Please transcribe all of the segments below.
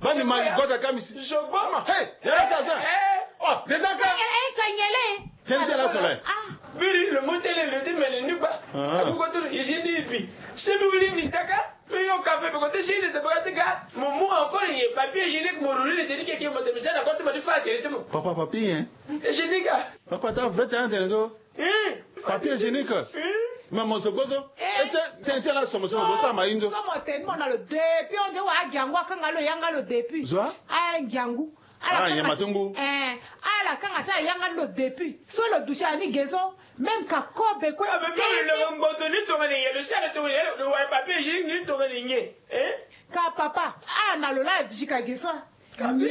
Bani Magota Kamisi. Hey, y'a ça. Oh, des accords. Tiens, c'est la soleil. Biri le montel le temele nuba. Abukoto yijinibi. Sebi ni taka. Yo café bekote shine de bekote ga. Momo encore y papier hygiénique mo roulé le tedi keke mo temisa na kote ma tu fa tere temo. Papa papier hein. Hygiénique. Papa ta vrai temps de réseau. Papier hygiénique. Maman Sogozo. Et c'est tiens là somme somme ça ma inzo. Somme tellement dans le depuis on dit wa Gangu kanga lo yanga lo depuis. Zoa? Ah Gangu. Ah, il y a Matungu. La kanga yanga lo depuis. So le douche ani gezo. Même qu'à Kobe, quoi. Ah, mais le mboto ni tongani, le sale tongani, le papier hygiénique ni tongani nye. Ka papa, na lola dijika geso. En tout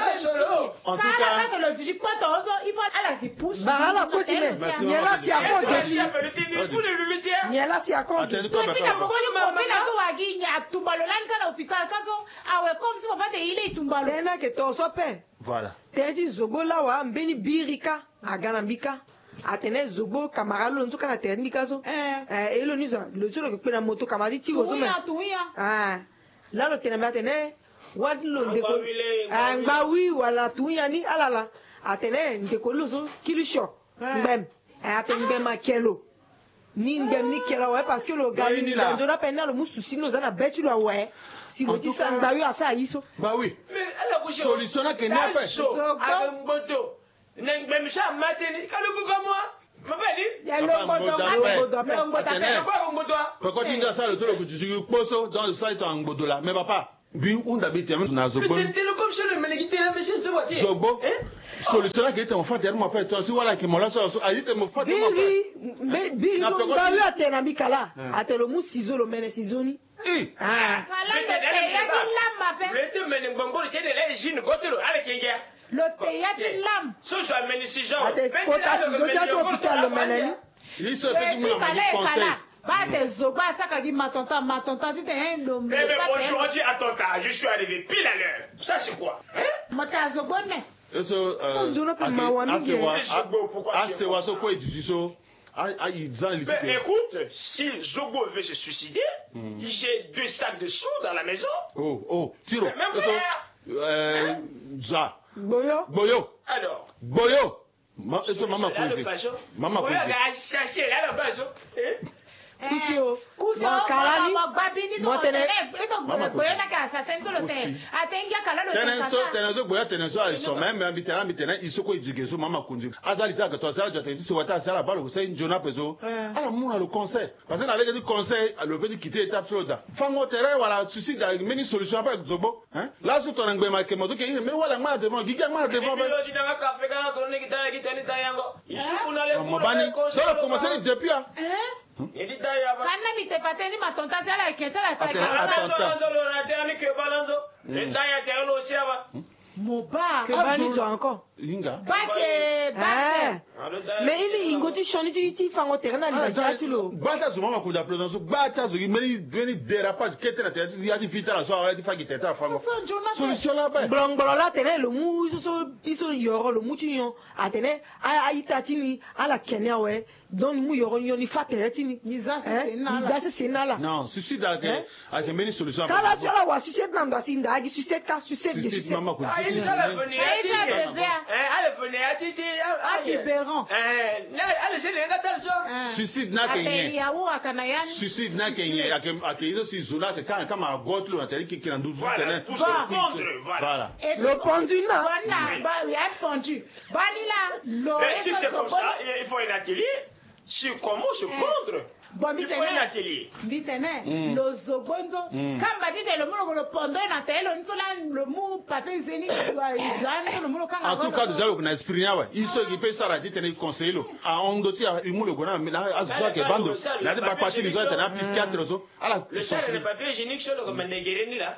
cas, le dijipoto ozo, il va à la qui pousse. Bah la pousse mais. Niela si akon geji. Niela si akon. Depuis la mokoni kopi na so wagi nya tumbalo lan kana hôpital kaso. Awe comme si papa te ile tumbalo. Tena ke to so pe. Voilà. Teji zobola wa mbeni birika agana mbika. Atene zobo kamaralo nzo kana terni kaso elo nizo lo tsolo ke pena moto kamadi ti gozo me la lo tena atene wadi lo ndeko ngba wi wala tuya ni alala atene ndeko lo so kilisho mbem atene ma kelo ni mbem ni kelo ouais parce que le gars ni la nzo na pena lo musu sino za na betu lo ouais si lo di sa ngba wi asa yiso bah oui mais ala ko solution na ke na pe agomboto même ça mateni kalubu comme moi ma belle ya longo pourquoi tu dis ça le truc que tu poso dans le site en Ngodola mais papa bi unda bi teme na zobo le télécom chez le menegité la machine se voit zobo solution là qui était mon frère moi fait toi si voilà qui mola ça ayite mon frère mais biri no balu atena bikala atelo musizo lo mene sizoni kala ya lamba pe le te mene bongo le tene la jine gotelo ala kengia le théâtre l'âme. Ce soit ménicisant. Il se fait du monde à conseil. Bah, tes zoba, ça qu'a dit ma tante, tu t'es un homme. Eh bien, bonjour, je attends, je suis arrivé pile à l'heure. Ça, c'est quoi? Ma tante zobonne. Écoute, si Zogo veut se suicider, j'ai 2 sacs de sous dans la maison. Oh, Tiro. Ça. Boyo. Alors. Boyo. Maman Kouzi. Maman Kouzi. Chercher là la base. Kusio. Kalani. encore. Mais il y a une chose qui fait un terrain dans le bata zuma ma kuda president bata zo meni dérapage qui était la tête il y a du vita la soirée il faut qu'il t'était fango solution là bas blong la tene le mu iso yoro le mutinyo atene aita tini ala kenya we don mu yoro ni fatere tini niza c'est nala non suicide avec meni solution kala sala wa suicide nando sinda agi suicide ka suicide maman ko allez venez à titi biberon allez c'est les gars suicide na kenye suicide na kenye akizo si zula que quand ma gotlo na teli qui ndu voilà pour se pondre voilà le pendu na il y a pendu banila mais si c'est comme ça il faut un atelier si comment se pondre. Bon, il faut un atelier. Le zobonzo. Quand on dit le pondeur, le mot papier zénith, en tout cas, déjà, on a exprimé, il se qui peut ça, la dit, conseiller, à on doit dire, il m'a le gouvernement, mais là, à ce soir, que bande, là, pas passer les autres, là, plus 4 réseaux. Alors, le seul, le papier hygiénique, sur le commandant Guérini, là.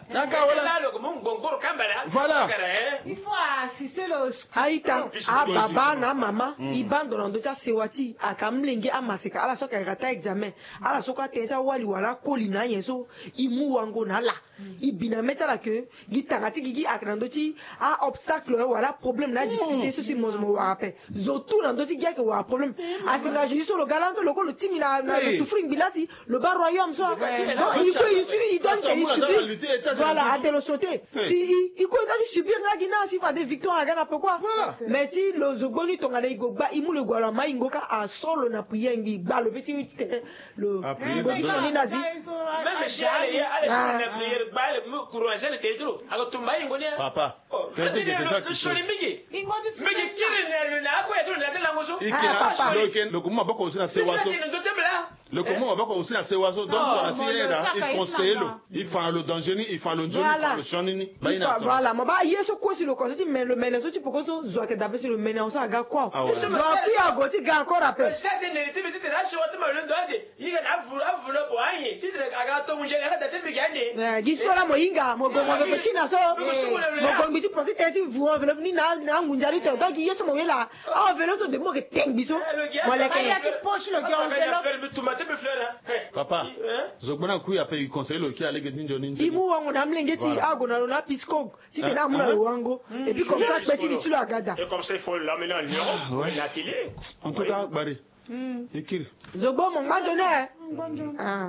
Voilà. Il faut assister le. Aïta, baba, na maman, il bande dans le sewati, à Kamlingi, à Maseka, à la soca, examen. Ala soka tenza wali wala koli na yeso imu wango na la ibina metala que gitangati gigi aknandoti a obstacle wala problème na difficulté ceci mo rappel zotu nandoti gya que wa problème asinga juste le galant le timi na souffrir bilasi le bas royaume so donc il doit subir voilà à te le sauter si il ko doit subir na gina si fa des victoires agana pourquoi mais si le zoboni tongana igogba imu le gwala maingoka a solo na prier ngi ba le petit le condition nazi même chez allez na prier ba le courant c'est le tétro alors tumba ingoni papa tete le solimigi ingoti migi kire na ko eto na tela ngoso le comment bako aussi na sewaso le comment bako aussi na sewaso donc on a signé là il conseille il fait le danger il fait le joli le chonini voilà ma ba yeso ko si le conseil mais le menace tu pourquoi zo que d'après sur le menace aga quoi zo puis agoti ga encore rappel ça de ne te c'était là sur votre le doigt il a voulu pour rien tu aga to munje aga tete bigane gisola moinga mo pechina so mo gombi tu procès tete vous enveloppe ni na ngunjari to donc yeso mo wela enveloppe so de mo que teng biso mo le que tu poche le gars enveloppe papa zogona ku ya pe conseil le qui allait que ninjo ninja imu wangu na mlengeti agona na pisco si te na muna wango et puis comme ça petit bisu la gada et comme ça il faut l'amener en Europe na télé en tout cas bari écrit zobo mon mandonné ah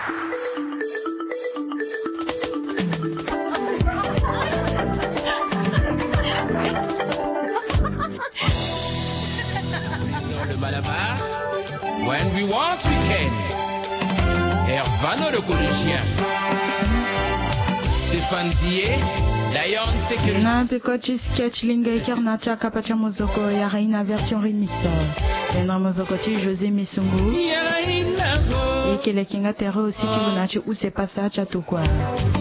le Malabar when we want we can Hervano le collégien Stéphane Zier Lion Sécurité na pekochi sketch linga ikarna chaka pacha mozoko ya raina version remix Pendra mozoko chi José Missungu Ikele kinga tere aussi tu bunachi ou c'est pas ça chatukwa